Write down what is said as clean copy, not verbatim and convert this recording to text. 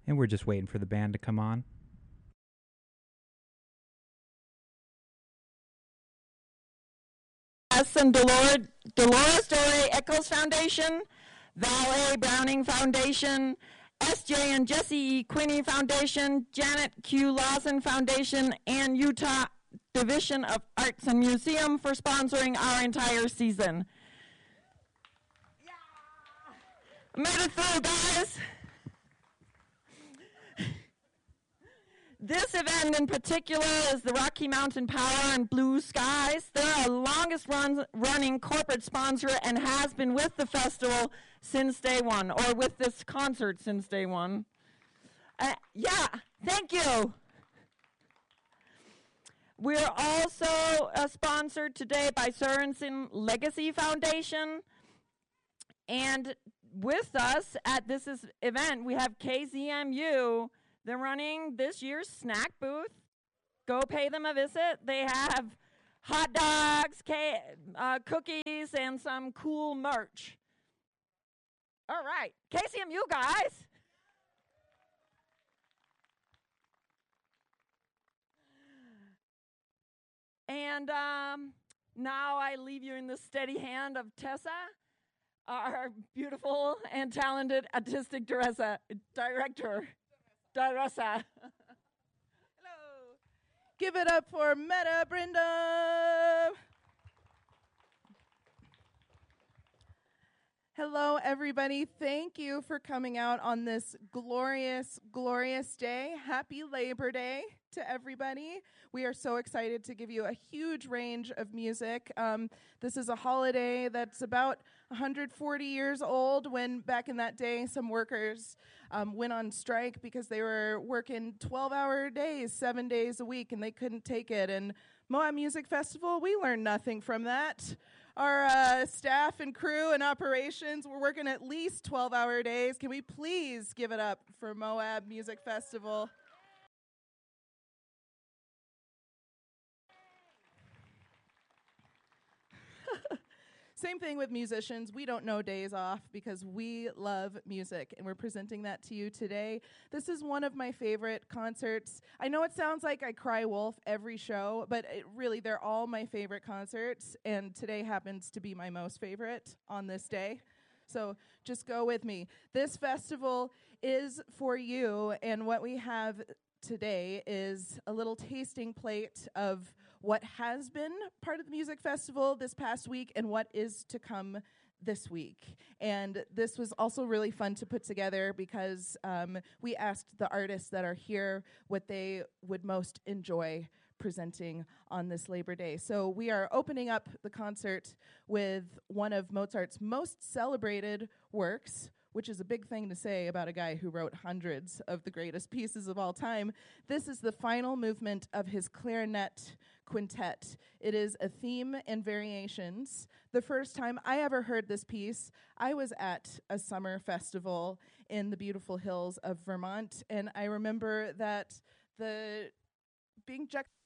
And we're just waiting for the band to come on. And Dolores Dore Eccles Foundation, Val A. Browning Foundation, S.J. and Jesse Quinney Foundation, Janet Q. Lawson Foundation, and Utah Division of Arts and Museum for sponsoring our entire season. Yeah. Made it through, guys. This event in particular is the Rocky Mountain Power and Blue Skies. They're our longest running corporate sponsor and has been with the festival since day one, or with this concert since day one. Yeah, thank you. We're also sponsored today by Sorensen Legacy Foundation. And with us at this event, we have KZMU. They're running this year's snack booth. Go pay them a visit. They have hot dogs, cookies, and some cool merch. All right, KCMU guys. And now I leave you in the steady hand of Tessa, our beautiful and talented artistic director. Darasa. Hello. Give it up for Meta Brenda. Hello, everybody. Thank you for coming out on this glorious, glorious day. Happy Labor Day to everybody. We are so excited to give you a huge range of music. This is a holiday that's about 140 years old, when back in that day some workers went on strike because they were working 12-hour days, 7 days a week, and they couldn't take it. And Moab Music Festival, we learned nothing from that. Our staff and crew and operations were working at least 12-hour days. Can we please give it up for Moab Music Festival? Same thing with musicians. We don't know days off because we love music, and we're presenting that to you today. This is one of my favorite concerts. I know it sounds like I cry wolf every show, but really, they're all my favorite concerts, and today happens to be my most favorite on this day. So just go with me. This festival is for you, and what we have today is a little tasting plate of what has been part of the music festival this past week and what is to come this week. And this was also really fun to put together because we asked the artists that are here what they would most enjoy presenting on this Labor Day. So we are opening up the concert with one of Mozart's most celebrated works, which is a big thing to say about a guy who wrote hundreds of the greatest pieces of all time. This is the final movement of his clarinet quintet. It is a theme and variations. The first time I ever heard this piece, I was at a summer festival in the beautiful hills of Vermont, and I remember that the being